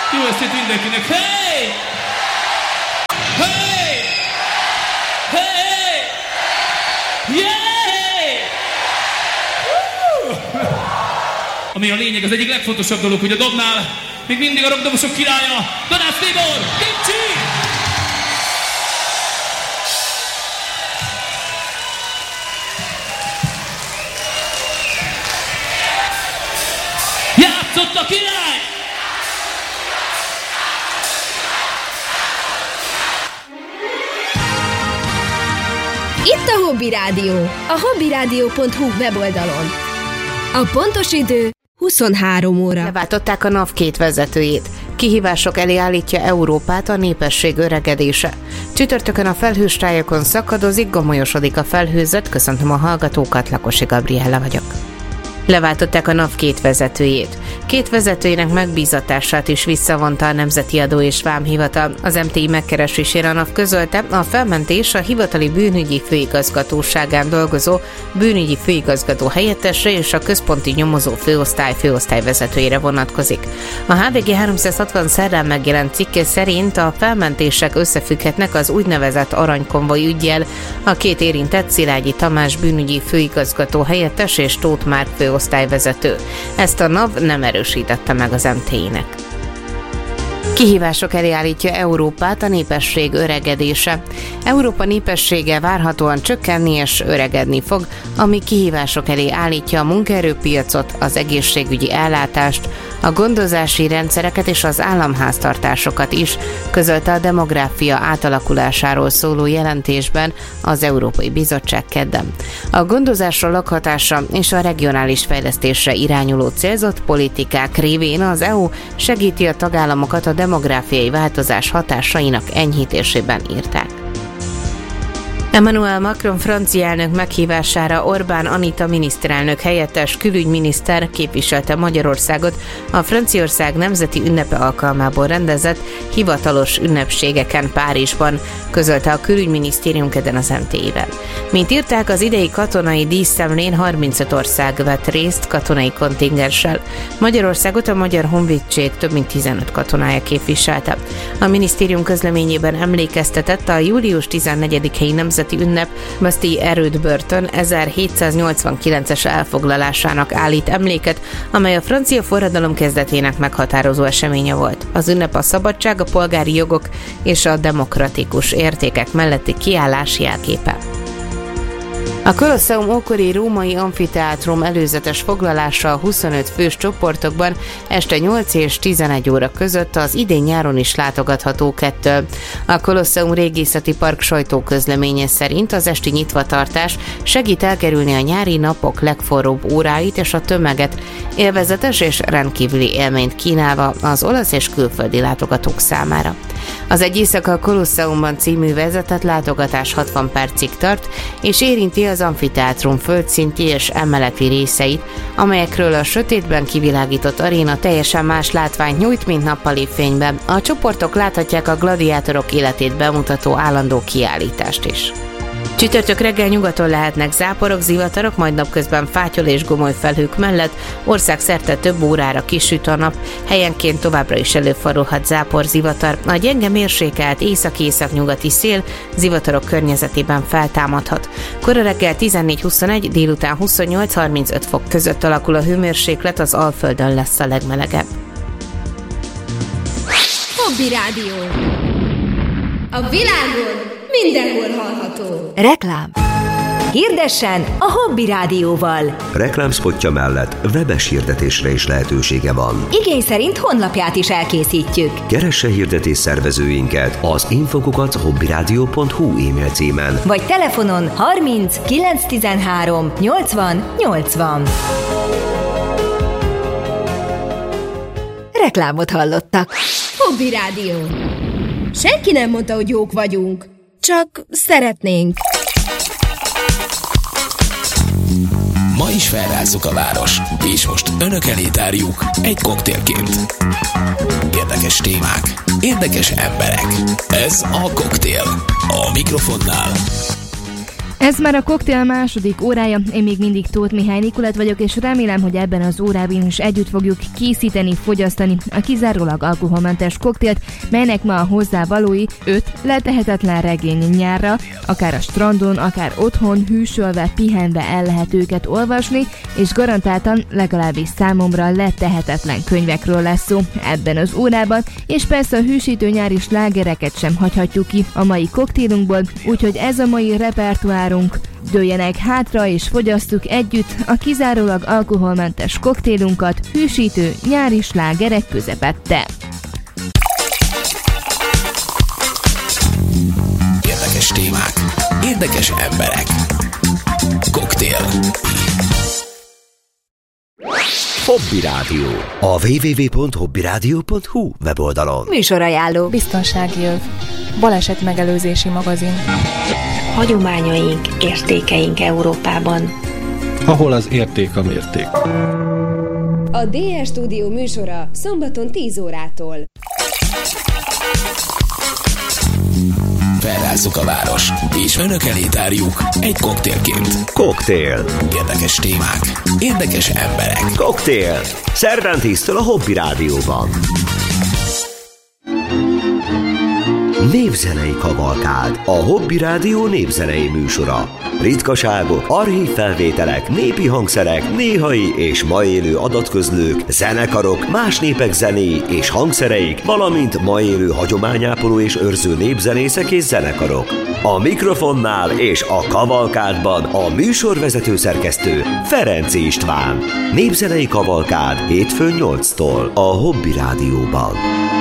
Jó estét mindenkinek! Hey! Hey! Hey! Yeah! Ami a lényeg, az egyik legfontosabb dolog, hogy a dobnál még mindig a rockdobosok királya, Danász Tibor, Kincsi! Játszott a király! Itt a Hobby Rádió, a hobbyradio.hu weboldalon. A pontos idő 23 óra. Leváltották a NAV 2 vezetőjét. Kihívások elé állítja Európát a népesség öregedése. Csütörtökön a felhős tájakon szakadozik, gomolyosodik a felhőzet. Köszöntöm a hallgatókat, Lakosi Gabriella vagyok. Leváltották a NAV 2 vezetőjét. 2 vezetőjének megbízatását is visszavonta a Nemzeti Adó és Vámhivatal. Az MTI megkeresésére a NAV közölte, a felmentés a hivatali bűnügyi főigazgatóságán dolgozó bűnügyi főigazgató helyettesre és a központi nyomozó főosztályvezetőjére vonatkozik. A HVG 360 szerdán megjelent cikke szerint a felmentések összefügghetnek az úgynevezett aranykonvoj üggyel. A 2 érintett Szilágyi Tamás bűnügyi főigazgató helyettes és Tóth Márk főosztályvezető. Ezt a NAV nem erősítette meg az MTI-nek. Kihívások elé állítja Európát a népesség öregedése. Európa népessége várhatóan csökkenni és öregedni fog, ami kihívások elé állítja a munkaerőpiacot, az egészségügyi ellátást, a gondozási rendszereket és az államháztartásokat is, közölte a demográfia átalakulásáról szóló jelentésben az Európai Bizottság kedden. A gondozásra, lakhatásra és a regionális fejlesztésre irányuló célzott politikák révén az EU segíti a tagállamokat a demográfiai változás hatásainak enyhítésében, írták. Emmanuel Macron francia elnök meghívására Orbán Anita miniszterelnök helyettes külügyminiszter képviselte Magyarországot a Franciaország nemzeti ünnepe alkalmából rendezett hivatalos ünnepségeken Párizsban, közölte a külügyminisztérium kedden az MTI-vel. Mint írták, az idei katonai díszszemlén 35 ország vett részt katonai kontingenssel. Magyarországot a Magyar Honvédség több mint 15 katonája képviselte. A minisztérium közleményében emlékeztetett a július 14-i nemzeti ünnep Bastille erődbörtön 1789-es elfoglalásának állít emléket, amely a francia forradalom kezdetének meghatározó eseménye volt. Az ünnep a szabadság, a polgári jogok és a demokratikus értékek melletti kiállás jelképe. A Kolosseum ókori római amfiteátrum előzetes foglalása a 25 fős csoportokban este 8 és 11 óra között az idén nyáron is látogatható kettől. A Kolosseum régészeti park sajtóközleménye szerint az esti nyitvatartás segít elkerülni a nyári napok legforróbb óráit és a tömeget, élvezetes és rendkívüli élményt kínálva az olasz és külföldi látogatók számára. Az Egy éjszaka a Kolosseumban című vezetett látogatás 60 percig tart, és érinti az amfiteátrum földszinti és emeleti részeit, amelyekről a sötétben kivilágított aréna teljesen más látványt nyújt, mint nappali fényben. A csoportok láthatják a gladiátorok életét bemutató állandó kiállítást is. Csütörtök reggel nyugaton lehetnek záporok, zivatarok, majd napközben fátyol és gomoly felhők mellett országszerte több órára kisüt a nap, helyenként továbbra is előfordulhat zápor, zivatar. A gyenge mérsékelt észak-északnyugati szél zivatarok környezetében feltámadhat. Kora reggel 14-21, délután 28-35 fok között alakul a hőmérséklet, az Alföldön lesz a legmelegebb. Hobby Rádió. A világon mindenhol hallható. Reklám. Hirdessen a Hobby Rádióval. Reklámspotja mellett webes hirdetésre is lehetősége van. Igény szerint honlapját is elkészítjük. Keresse hirdetés szervezőinket az info@hobbyradio.hu e-mail címen. Vagy telefonon 30 913 80 80. Reklámot hallottak. Hobby Rádió. Senki nem mondta, hogy jók vagyunk. Csak szeretnénk. Ma is felrázzuk a város, és most önök elé tárjuk egy koktélként. Érdekes témák, érdekes emberek. Ez a koktél. A mikrofonnál Ez már a koktél második órája, én még mindig Tóth Mihály Nikolett vagyok, és remélem, hogy ebben az órában is együtt fogjuk készíteni, fogyasztani a kizárólag alkoholmentes koktélt, melynek ma a hozzávalói 5 letehetetlen regény nyárra, akár a strandon, akár otthon, hűsölve, pihenve el lehet őket olvasni, és garantáltan legalábbis számomra letehetetlen könyvekről lesz szó ebben az órában, és persze a hűsítő nyári slágereket sem hagyhatjuk ki a mai koktélunkból, úgyhogy ez a mai repertoár. Dőljenek hátra és fogyasztuk együtt a kizárólag alkoholmentes koktélunkat hűsítő nyári slágerek közepette. Érdekes témák, érdekes emberek. Koktél. Hobby Rádió. A www.hobbyradio.hu weboldalon. Műsorajánló. Biztonsági öv. Baleset megelőzési magazin. Hagyományaink, értékeink Európában. Ahol az érték a mérték. A DS Stúdió műsora szombaton 10 órától. Felrázzuk a város, és önök elé tárjuk egy koktélként. Koktél. Érdekes témák, érdekes emberek. Koktél. Szerdán 10-től a Hobby Rádióban. Népzenei kavalkád. A Hobby Rádió népzenei műsora. Ritkaságok, archív felvételek, népi hangszerek, néhai és ma élő adatközlők, zenekarok, más népek zenéi és hangszereik, valamint ma élő hagyományápoló és őrző népzenészek és zenekarok. A mikrofonnál és a kavalkádban a műsorvezető szerkesztő Ferenczy István. Népzenei kavalkád hétfőn 8-tól a Hobby Rádióban.